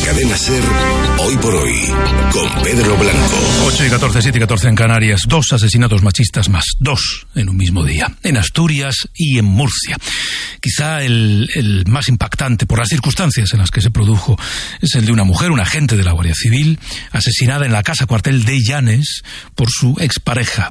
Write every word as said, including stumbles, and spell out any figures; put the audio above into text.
Cadena SER, Hoy por Hoy, con Pedro Blanco. ocho y catorce, siete y catorce en Canarias. Dos asesinatos machistas más. Dos en un mismo día. En Asturias y en Murcia. Quizá el, el más impactante por las circunstancias en las que se produjo es el de una mujer, una agente de la Guardia Civil, asesinada en la casa cuartel de Llanes por su expareja.